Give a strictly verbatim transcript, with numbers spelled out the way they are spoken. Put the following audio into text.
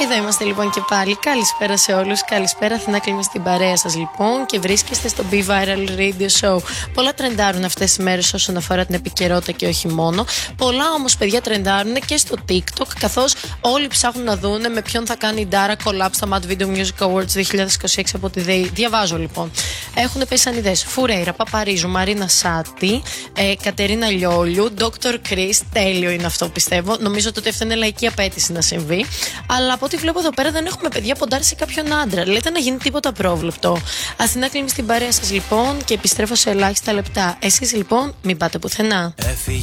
Εδώ είμαστε λοιπόν και πάλι. Καλησπέρα σε όλους. Καλησπέρα, Αθηνά Κλίμα στην παρέα σας λοιπόν. Και βρίσκεστε στο Be Viral Radio Show. Πολλά τρεντάρουν αυτές τις μέρες όσον αφορά την επικαιρότητα και όχι μόνο. Πολλά όμως, παιδιά, τρεντάρουν και στο TikTok. Καθώς όλοι ψάχνουν να δούνε με ποιον θα κάνει η Ντάρα collab στα Mad Video Music Awards δύο χιλιάδες είκοσι έξι από τη ΔΕΗ. Διαβάζω λοιπόν. Έχουν πέσει σαν ιδέες Φουρέιρα, Παπαρίζου, Μαρίνα Σάτι, ε, Κατερίνα Λιόλιου, Ντόκτορ Chris. Τέλειο είναι αυτό, πιστεύω. Νομίζω ότι αυτό είναι λαϊκή απέτηση να συμβεί. Αλλά από ό,τι βλέπω εδώ πέρα δεν έχουμε παιδιά ποντάρει σε κάποιον άντρα. Λέτε να γίνει τίποτα πρόβλεπτο. Αθηνά Κλίμα στην παρέα σας λοιπόν και επιστρέφω σε ελάχιστα λεπτά. Εσείς λοιπόν μην πάτε πουθενά. Έφυγε